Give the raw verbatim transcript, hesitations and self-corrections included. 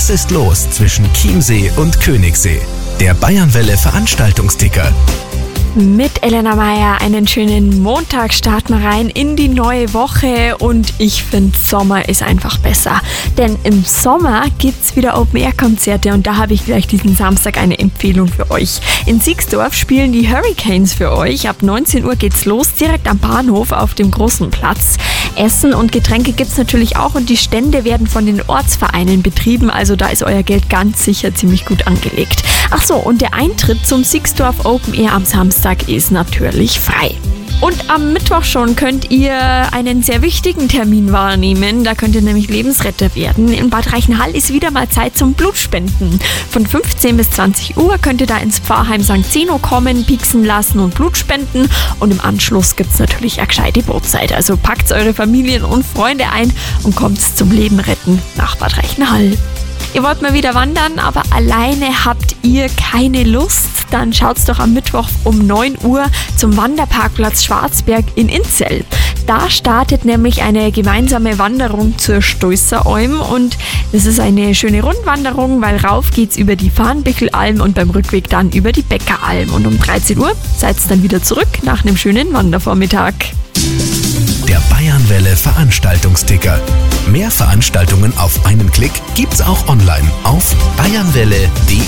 Was ist los zwischen Chiemsee und Königssee? Der Bayernwelle Veranstaltungsticker. Mit Elena Meier einen schönen Montag starten wir rein in die neue Woche und ich finde, Sommer ist einfach besser. Denn im Sommer gibt's wieder Open-Air-Konzerte und da habe ich gleich diesen Samstag eine Empfehlung für euch. In Sixdorf spielen die Hurricanes für euch. Ab neunzehn Uhr geht's los, direkt am Bahnhof auf dem großen Platz. Essen und Getränke gibt's natürlich auch und die Stände werden von den Ortsvereinen betrieben, also da ist euer Geld ganz sicher ziemlich gut angelegt. Ach so, und der Eintritt zum Sixdorf Open Air am Samstag ist natürlich frei. Und am Mittwoch schon könnt ihr einen sehr wichtigen Termin wahrnehmen. Da könnt ihr nämlich Lebensretter werden. In Bad Reichenhall ist wieder mal Zeit zum Blutspenden. Von fünfzehn bis zwanzig Uhr könnt ihr da ins Pfarrheim Sankt Zeno kommen, pieksen lassen und Blut spenden. Und im Anschluss gibt es natürlich eine gescheite Brotzeit. Also packt eure Familien und Freunde ein und kommt zum Leben retten nach Bad Reichenhall. Ihr wollt mal wieder wandern, aber alleine habt ihr keine Lust? Dann schaut's doch am Mittwoch um neun Uhr zum Wanderparkplatz Schwarzberg in Inzell. Da startet nämlich eine gemeinsame Wanderung zur Stoisseralm und das ist eine schöne Rundwanderung, weil rauf geht's über die Farnbichelalm und beim Rückweg dann über die Bäckeralm. Und um dreizehn Uhr seid's dann wieder zurück nach einem schönen Wandervormittag. Der Bayernwelle Veranstaltungsticker. Mehr Veranstaltungen auf einen Klick gibt's auch online auf bayernwelle punkt de.